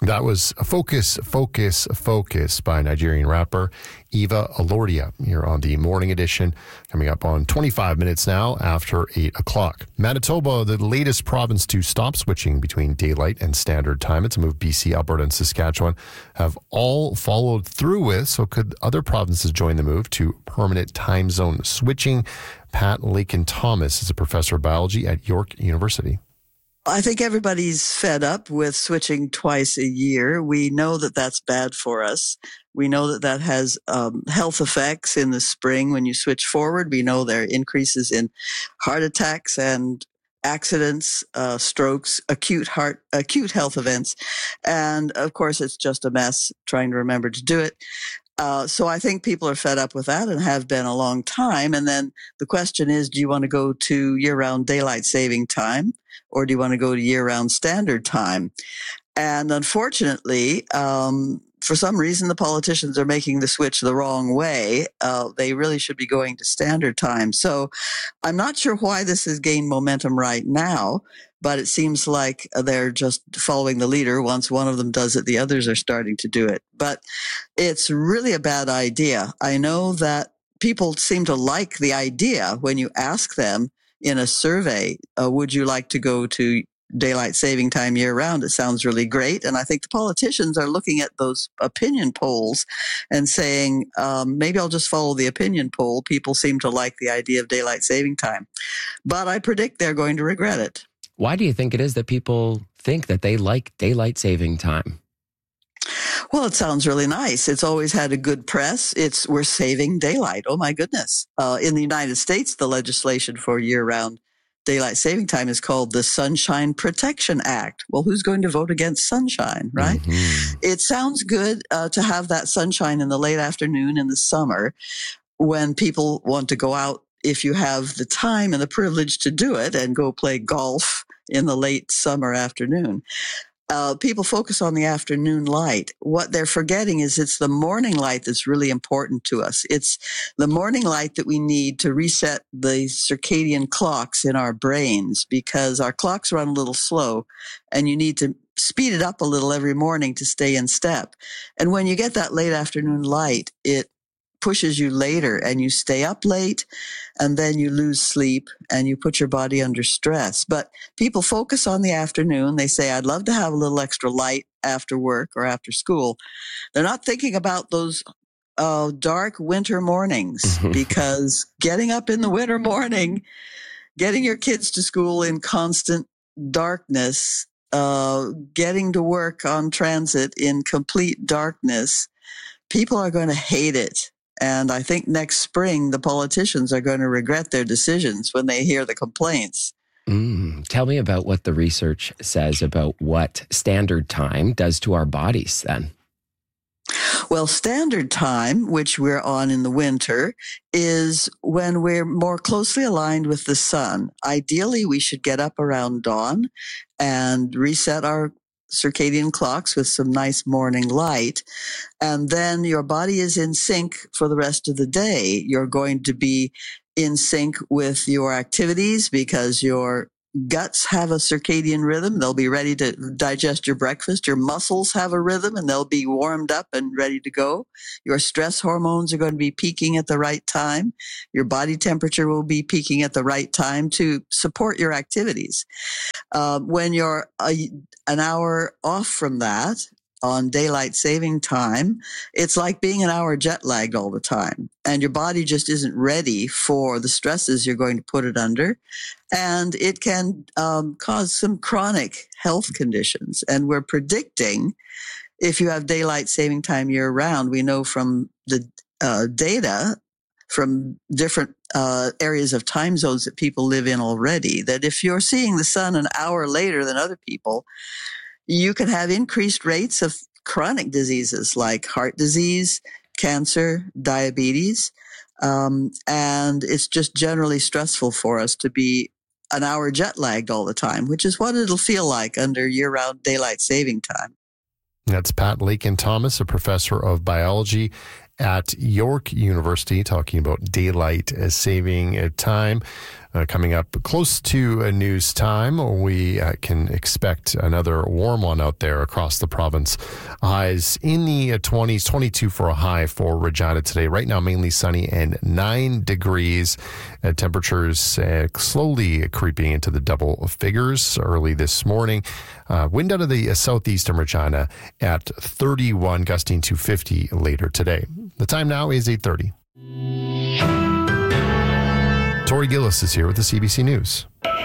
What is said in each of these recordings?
That was Focus, Focus, Focus by Nigerian rapper Eva Alordia here on the morning edition, coming up on 25 minutes now after 8 o'clock. Manitoba, the latest province to stop switching between daylight and standard time. It's a move BC, Alberta, and Saskatchewan have all followed through with. So could other provinces join the move to permanent time zone switching? Pat Lakin-Thomas is a professor of biology at York University. I think everybody's fed up with switching twice a year. We know that that's bad for us. We know that that has health effects in the spring when you switch forward. We know there are increases in heart attacks and accidents, strokes, acute health events. And of course, it's just a mess trying to remember to do it. So I think people are fed up with that and have been a long time. And then the question is, do you want to go to year-round daylight saving time, or do you want to go to year-round standard time? And unfortunately, for some reason, the politicians are making the switch the wrong way. They really should be going to standard time. So I'm not sure why this has gained momentum right now, but it seems like they're just following the leader. Once one of them does it, the others are starting to do it. But it's really a bad idea. I know that people seem to like the idea when you ask them in a survey, would you like to go to daylight saving time year round? It sounds really great. And I think the politicians are looking at those opinion polls and saying, maybe I'll just follow the opinion poll. People seem to like the idea of daylight saving time. But I predict they're going to regret it. Why do you think it is that people think that they like daylight saving time? Well, it sounds really nice. It's always had a good press. We're saving daylight. Oh, my goodness. In the United States, the legislation for year-round daylight saving time is called the Sunshine Protection Act. Well, who's going to vote against sunshine, right? Mm-hmm. It sounds good to have that sunshine in the late afternoon in the summer when people want to go out, if you have the time and the privilege to do it, and go play golf in the late summer afternoon. People focus on the afternoon light. What they're forgetting is it's the morning light that's really important to us. It's the morning light that we need to reset the circadian clocks in our brains, because our clocks run a little slow and you need to speed it up a little every morning to stay in step. And when you get that late afternoon light, it pushes you later and you stay up late, and then you lose sleep and you put your body under stress. But people focus on the afternoon. They say, I'd love to have a little extra light after work or after school. They're not thinking about those dark winter mornings, because getting up in the winter morning, getting your kids to school in constant darkness, getting to work on transit in complete darkness, people are going to hate it. And I think next spring, the politicians are going to regret their decisions when they hear the complaints. Tell me about what the research says about what standard time does to our bodies then. Well, standard time, which we're on in the winter, is when we're more closely aligned with the sun. Ideally, we should get up around dawn and reset our circadian clocks with some nice morning light. And then your body is in sync for the rest of the day. You're going to be in sync with your activities because your guts have a circadian rhythm. They'll be ready to digest your breakfast. Your muscles have a rhythm and they'll be warmed up and ready to go. Your stress hormones are going to be peaking at the right time. Your body temperature will be peaking at the right time to support your activities. When you're an hour off from that, on daylight saving time, it's like being an hour jet lagged all the time. And your body just isn't ready for the stresses you're going to put it under. And it can cause some chronic health conditions. And we're predicting, if you have daylight saving time year round, we know from the data from different areas of time zones that people live in already, that if you're seeing the sun an hour later than other people, you can have increased rates of chronic diseases like heart disease, cancer, diabetes. And it's just generally stressful for us to be an hour jet lagged all the time, which is what it'll feel like under year-round daylight saving time. That's Pat Lakin-Thomas, a professor of biology at York University, talking about daylight saving time. Coming up close to news time, we can expect another warm one out there across the province. Highs in the 20s, 22 for a high for Regina today. Right now, mainly sunny and 9 degrees. Temperatures slowly creeping into the double figures early this morning. Wind out of the southeastern Regina at 31, gusting to 50 later today. The time now is 8:30. Tori Gillis is here with the CBC News.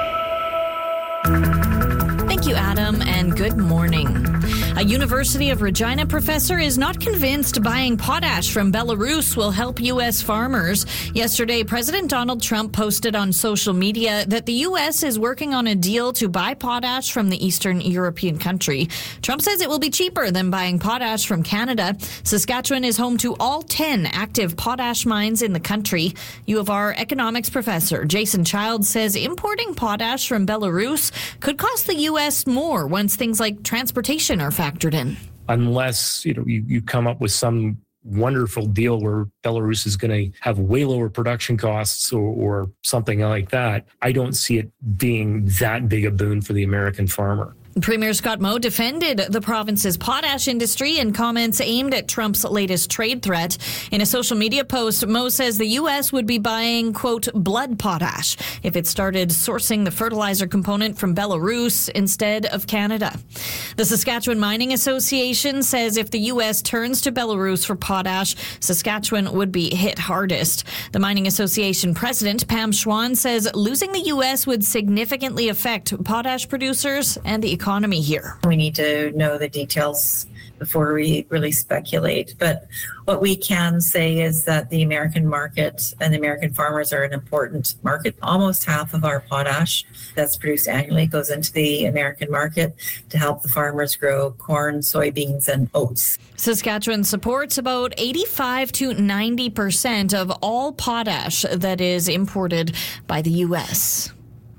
Thank you, Adam, and good morning. A University of Regina professor is not convinced buying potash from Belarus will help U.S. farmers. Yesterday, President Donald Trump posted on social media that the U.S. is working on a deal to buy potash from the Eastern European country. Trump says it will be cheaper than buying potash from Canada. Saskatchewan is home to all 10 active potash mines in the country. U of R economics professor Jason Childs says importing potash from Belarus could cost the U.S. more once things like transportation are factored in. Unless, you come up with some wonderful deal where Belarus is going to have way lower production costs or something like that, I don't see it being that big a boon for the American farmer. Premier Scott Moe defended the province's potash industry in comments aimed at Trump's latest trade threat. In a social media post, Moe says the U.S. would be buying, quote, blood potash if it started sourcing the fertilizer component from Belarus instead of Canada. The Saskatchewan Mining Association says if the U.S. turns to Belarus for potash, Saskatchewan would be hit hardest. The Mining Association president, Pam Schwann, says losing the U.S. would significantly affect potash producers and the economy here. We need to know the details before we really speculate. But what we can say is that the American market and the American farmers are an important market. Almost half of our potash that's produced annually goes into the American market to help the farmers grow corn, soybeans, and oats. Saskatchewan supports about 85 to 90% of all potash that is imported by the U.S.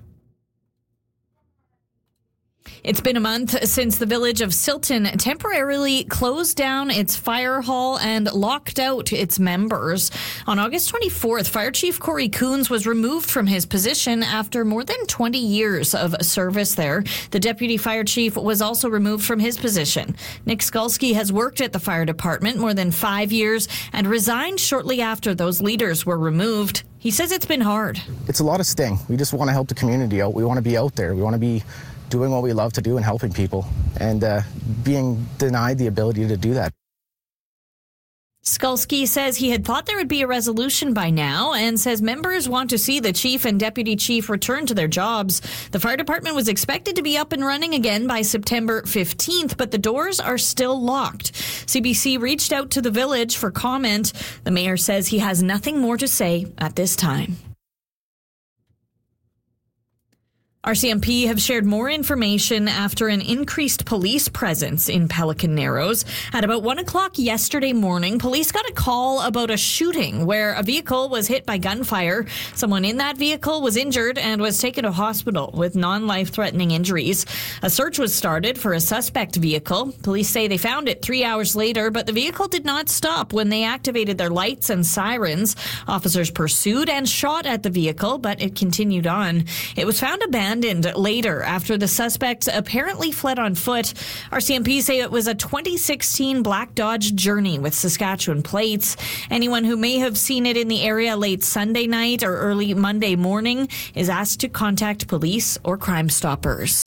It's been a month since the village of Silton temporarily closed down its fire hall and locked out its members. On August 24th, Fire Chief Corey Coons was removed from his position after more than 20 years of service there. The deputy fire chief was also removed from his position. Nick Skulski has worked at the fire department more than 5 years and resigned shortly after those leaders were removed. He says it's been hard. It's a lot of sting. We just want to help the community out. We want to be out there. We want to be doing what we love to do and helping people, and being denied the ability to do that. Skulski says he had thought there would be a resolution by now and says members want to see the chief and deputy chief return to their jobs. The fire department was expected to be up and running again by September 15th, but the doors are still locked. CBC reached out to the village for comment. The mayor says he has nothing more to say at this time. RCMP have shared more information after an increased police presence in Pelican Narrows. At about 1 o'clock yesterday morning, police got a call about a shooting where a vehicle was hit by gunfire. Someone in that vehicle was injured and was taken to hospital with non-life-threatening injuries. A search was started for a suspect vehicle. Police say they found it 3 hours later, but the vehicle did not stop when they activated their lights and sirens. Officers pursued and shot at the vehicle, but it continued on. It was found abandoned later after the suspect apparently fled on foot. RCMP say it was a 2016 black Dodge Journey with Saskatchewan plates. Anyone who may have seen it in the area late Sunday night or early Monday morning is asked to contact police or Crime Stoppers.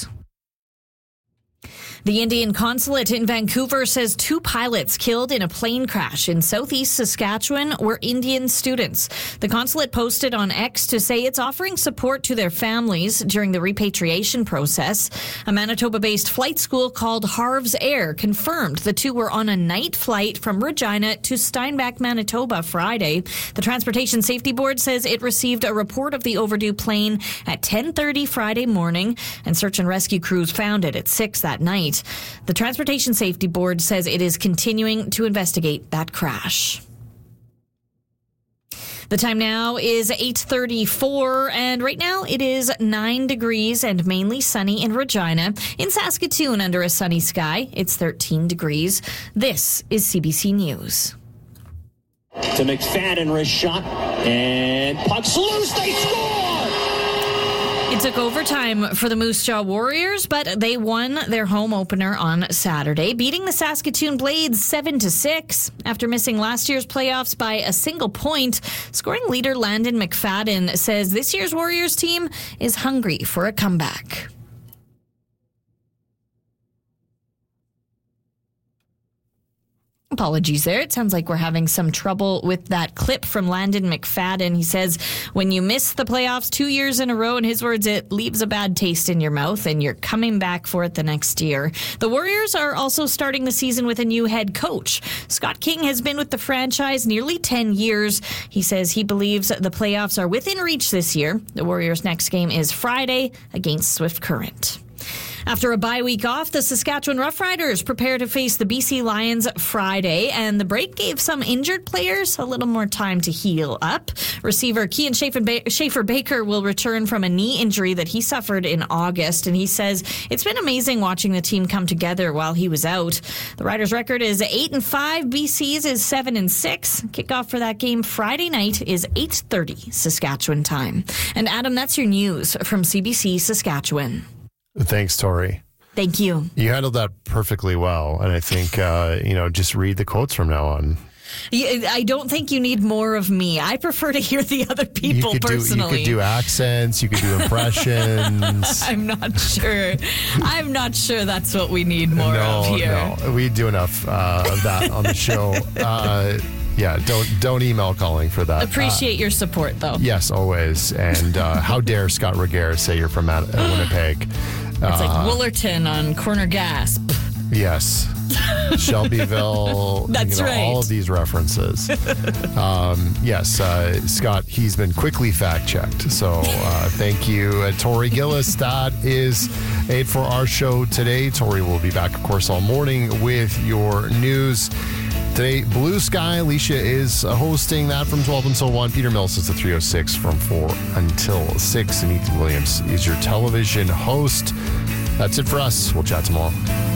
The Indian consulate in Vancouver says 2 pilots killed in a plane crash in southeast Saskatchewan were Indian students. The consulate posted on X to say it's offering support to their families during the repatriation process. A Manitoba-based flight school called Harv's Air confirmed the 2 were on a night flight from Regina to Steinbach, Manitoba Friday. The Transportation Safety Board says it received a report of the overdue plane at 10:30 Friday morning, and search and rescue crews found it at 6 that night. The Transportation Safety Board says it is continuing to investigate that crash. The time now is 8:34, and right now it is 9 degrees and mainly sunny in Regina. In Saskatoon, under a sunny sky, it's 13 degrees. This is CBC News. To McFadden, wrist shot, and puck's loose, they score! It took overtime for the Moose Jaw Warriors, but they won their home opener on Saturday, beating the Saskatoon Blades 7-6 after missing last year's playoffs by a single point. Scoring leader Landon McFadden says this year's Warriors team is hungry for a comeback. Apologies there. It sounds like we're having some trouble with that clip from Landon McFadden. He says, when you miss the playoffs 2 years in a row, in his words, it leaves a bad taste in your mouth and you're coming back for it the next year. The Warriors are also starting the season with a new head coach. Scott King has been with the franchise nearly 10 years. He says he believes the playoffs are within reach this year. The Warriors' next game is Friday against Swift Current. After a bye week off, the Saskatchewan Roughriders prepare to face the BC Lions Friday, and the break gave some injured players a little more time to heal up. Receiver Kean Schaefer-Baker will return from a knee injury that he suffered in August, and he says it's been amazing watching the team come together while he was out. The Riders' record is 8-5. BC's is 7-6. Kickoff for that game Friday night is 8:30 Saskatchewan time. And Adam, that's your news from CBC Saskatchewan. Thanks, Tori. Thank you. You handled that perfectly well. And I think, just read the quotes from now on. I don't think you need more of me. I prefer to hear the other people personally. You could do accents. You could do impressions. I'm not sure. I'm not sure that's what we need more of here. No, we do enough of that on the show. Yeah, don't email calling for that. Appreciate your support, though. Yes, always. And how dare Scott Regehr say you're from Winnipeg? It's like Woolerton on Corner Gas. Yes. Shelbyville. That's right. All of these references. Yes, Scott, he's been quickly fact-checked. So thank you, Tori Gillis. That is it for our show today. Tori will be back, of course, all morning with your news. Today, Blue Sky. Alicia is hosting that from 12 until 1. Peter Mills is the 306 from 4 until 6. And Ethan Williams is your television host. That's it for us. We'll chat tomorrow.